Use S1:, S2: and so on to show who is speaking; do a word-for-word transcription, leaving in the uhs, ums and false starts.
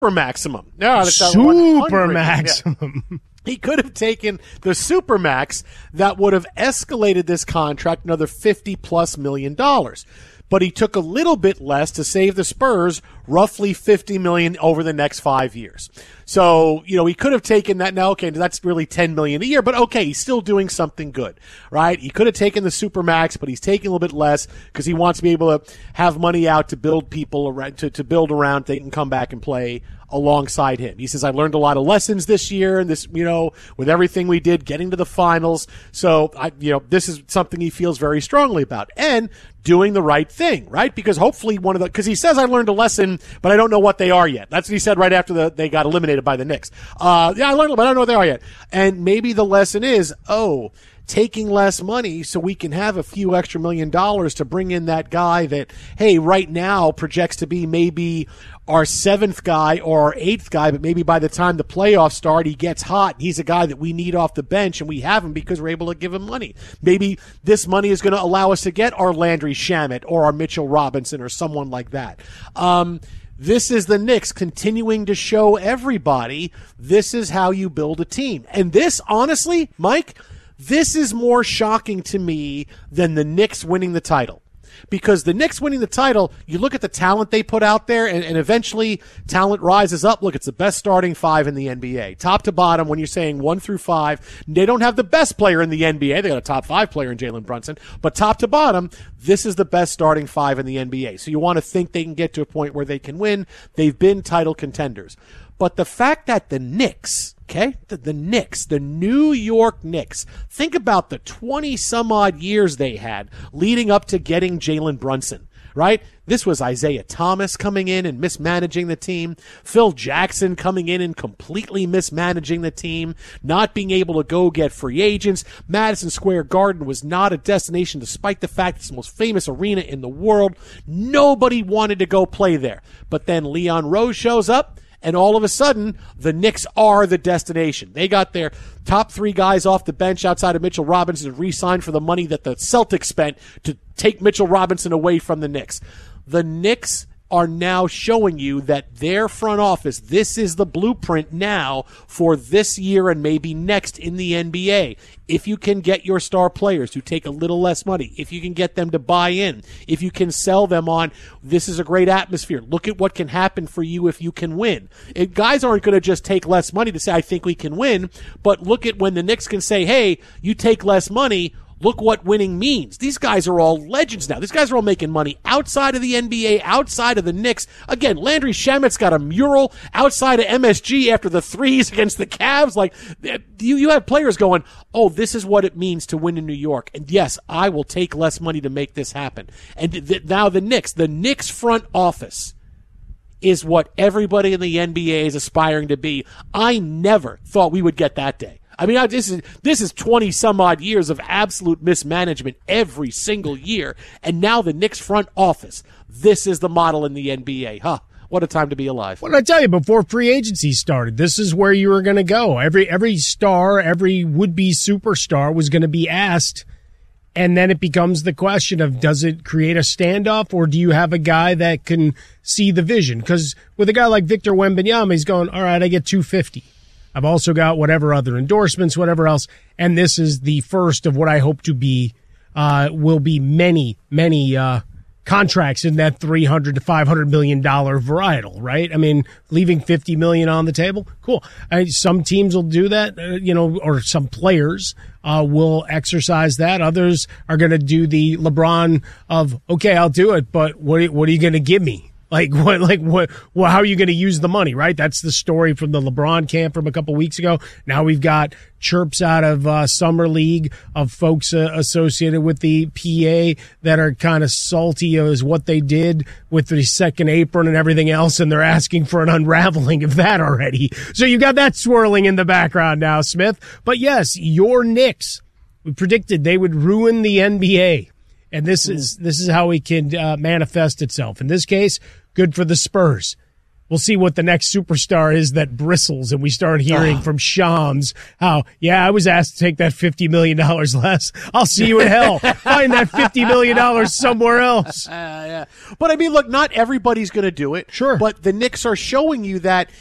S1: super maximum. No, that's
S2: super maximum.
S1: Yeah. He could have taken the super max that would have escalated this contract another fifty plus million dollars. But he took a little bit less to save the Spurs roughly fifty million dollars over the next five years. So, you know, he could have taken that. Now, okay, that's really ten million dollars a year, but okay, he's still doing something good, right? He could have taken the Supermax, but he's taking a little bit less because he wants to be able to have money out to build people around, to, to build around. They can come back and play alongside him. He says, I learned a lot of lessons this year and this, you know, with everything we did, getting to the finals. So, I, you know, this is something he feels very strongly about and doing the right thing, right? Because hopefully one of the, because he says, I learned a lesson, but I don't know what they are yet. That's what he said right after the, they got eliminated by the Knicks. Uh, yeah, I learned, but I don't know what they are yet. And maybe the lesson is, oh, taking less money so we can have a few extra million dollars to bring in that guy that, hey, right now projects to be maybe our seventh guy or our eighth guy, but maybe by the time the playoffs start, he gets hot. He's a guy that we need off the bench, and we have him because we're able to give him money. Maybe this money is going to allow us to get our Landry Shamet or our Mitchell Robinson or someone like that. Um, This is the Knicks continuing to show everybody this is how you build a team. And this, honestly, Mike, this is more shocking to me than the Knicks winning the title. Because the Knicks winning the title, you look at the talent they put out there, and, and eventually talent rises up. Look, it's the best starting five in the N B A. Top to bottom, when you're saying one through five, they don't have the best player in the N B A. They got a top five player in Jalen Brunson. But top to bottom, this is the best starting five in the N B A. So you want to think they can get to a point where they can win. They've been title contenders. But the fact that the Knicks, okay, the, the Knicks, the New York Knicks, think about the twenty-some-odd years they had leading up to getting Jalen Brunson, right? This was Isaiah Thomas coming in and mismanaging the team, Phil Jackson coming in and completely mismanaging the team, not being able to go get free agents. Madison Square Garden was not a destination despite the fact it's the most famous arena in the world. Nobody wanted to go play there. But then Leon Rose shows up, and all of a sudden, the Knicks are the destination. They got their top three guys off the bench outside of Mitchell Robinson re-signed for the money that the Celtics spent to take Mitchell Robinson away from the Knicks. The Knicks are now showing you that their front office, this is the blueprint now for this year and maybe next in the N B A. If you can get your star players to take a little less money, if you can get them to buy in, if you can sell them on, this is a great atmosphere. Look at what can happen for you if you can win. It, guys aren't going to just take less money to say, I think we can win, but look at when the Knicks can say, hey, you take less money, look what winning means. These guys are all legends now. These guys are all making money outside of the N B A, outside of the Knicks. Again, Landry Shamet's got a mural outside of M S G after the threes against the Cavs. Like, you, you have players going, oh, this is what it means to win in New York. And yes, I will take less money to make this happen. And th- now the Knicks, the Knicks front office is what everybody in the N B A is aspiring to be. I never thought we would get that day. I mean, this is this is twenty some odd years of absolute mismanagement every single year, and now the Knicks front office. This is the model in the N B A, huh? What a time to be alive.
S2: What did I tell you before free agency started? This is where you were going to go. Every every star, every would-be superstar was going to be asked, and then it becomes the question of, does it create a standoff, or do you have a guy that can see the vision? Because with a guy like Victor Wembanyama, he's going, all right, I get two hundred fifty. I've also got whatever other endorsements, whatever else, and this is the first of what I hope to be, uh, will be many, many, uh, contracts in that three hundred to five hundred million dollars varietal, right? I mean, leaving fifty million dollars on the table, cool. I, some teams will do that, uh, you know, or some players, uh, will exercise that. Others are going to do the LeBron of, okay, I'll do it, but what, what are you going to give me? Like what? Like what? Well, how are you going to use the money? Right. That's the story from the LeBron camp from a couple weeks ago. Now we've got chirps out of uh, summer league of folks uh, associated with the P A that are kind of salty as what they did with the second apron and everything else, and they're asking for an unraveling of that already. So you got that swirling in the background now, Smith. But yes, your Knicks, we predicted they would ruin the N B A, and this is this is how it can uh, manifest itself. In this case, good for the Spurs. we'll see what the next superstar is that bristles, and we start hearing
S1: Oh.
S2: from Shams how, yeah, I was asked to take that fifty million dollars less. I'll see you in hell. Find that fifty million dollars somewhere else.
S1: Uh, yeah. But I mean, look, not everybody's going to do it.
S2: Sure.
S1: But the Knicks are showing you that